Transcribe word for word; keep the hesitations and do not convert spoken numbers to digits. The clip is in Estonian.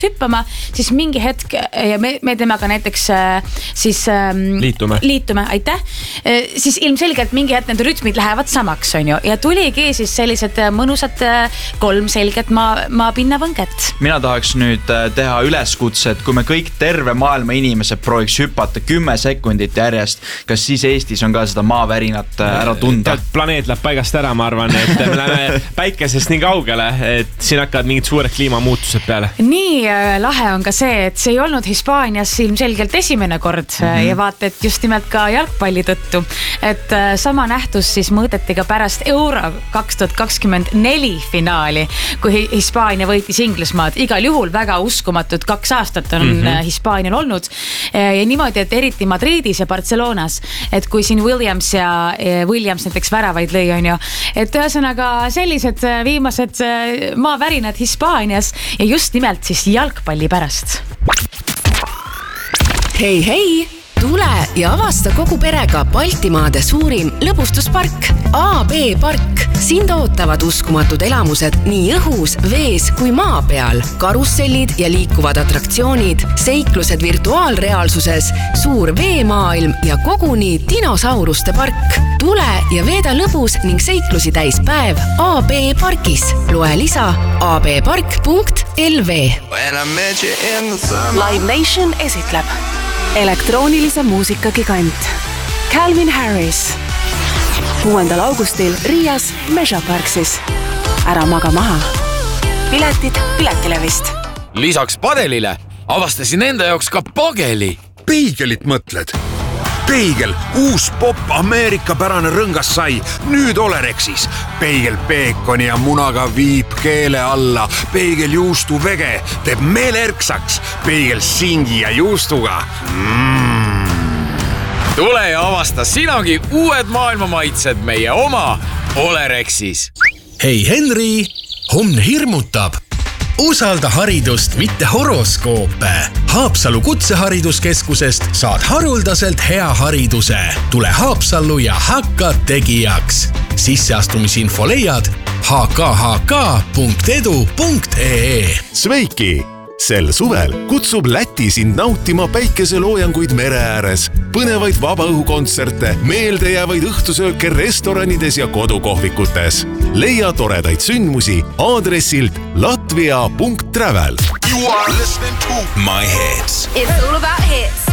hüppama, siis mingi hetk ja me, me temaga näiteks siis liitume, liitume aitäh, siis ilmselgelt mingi hetk need rütmid lähevad samaks, on ju, ja tuligi siis sellised mõnusad kolm selget maa, maapinnavõnget. Mina tahaks nüüd teha üleskutset, kui me kõik terve maailma inimesed prooviks hüpata kümme sekundit järjest, kas siis Eestis on ka seda maavärinat ära tunda? Planeet läheb paigast ära, ma arvan, et me läheme päikesest nii kaugele, et siin hakkavad mingid suured kliimamuutused peale. Nii lahe on ka see, et see ei olnud Hispaanias ilmselgelt esimene kord mm-hmm. ja vaata, et just nimelt ka jalgpalli tõttu, et sama nähtus siis mõõdeti ka pärast Euro kaks tuhat kakskümmend neli finaali, kui Hispaania võitis Inglismaad. Igal juhul väga uskumatud kaks aastat on mm-hmm. Hispaanial olnud ja niimoodi, et eriti Madridis ja Barcelonas, et kui siin Williams ja Williams näiteks väravaid lõi, on ju, et ühesõnaga sellised viimased maavärinad Hispaanias ja just nimelt siis jalgpalli pärast. Hei, hei! Tule ja avasta kogu perega Baltimaade suurim lõbustuspark A B park. Sind ootavad uskumatud elamused nii õhus, vees kui maa peal. Karussellid ja liikuvad atraktsioonid, seiklused virtuaalreaalsuses, suur veemaailm ja koguni dinosauruste park. Tule ja veeda lõbus ning seiklusi täis päev A B parkis. Loe lisa a b park punkt l v. Live Nation esitleb elektroonilise muusika gigant Calvin Harris kuuendal augustil Riias Measure Parksis. Ära maga maha. Piletid Piletilevist. Lisaks padelile avastasin enda jaoks ka pageli. Peigelit mõtled? Peigel, uus pop Ameerika pärane rõngas sai, nüüd Olerexis. Peigel peekoni ja munaga viib keele alla. Peigel juustu vege teeb meele erksaks. Peigel singi ja juustuga. Mm. Tule ja avasta sinagi uued maailmamaitsed meie oma Olerexis. Hei Henri, homne hirmutab. Usalda haridust, mitte horoskoope. Haapsalu kutsehariduskeskusest saad haruldaselt hea hariduse. Tule Haapsallu ja hakka tegijaks. Sisseastumisinfo leiad h k h k punkt edu punkt e e. Sveiki! Sel suvel kutsub Läti sind nautima päikeseloojanguid mere ääres, põnevaid vabaõhukontserte, meeldejäävaid õhtusööke restoranides ja kodukohvikutes. Leia toredaid sündmusi aadressilt latvia punkt travel. You are listening to My Hits. It's all about hits.